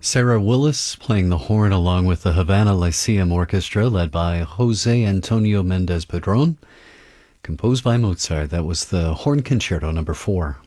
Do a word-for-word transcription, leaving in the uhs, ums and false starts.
Sarah Willis playing the horn along with the Havana Lyceum Orchestra led by Jose Antonio Mendez Padron, composed by Mozart. That was the Horn Concerto number four.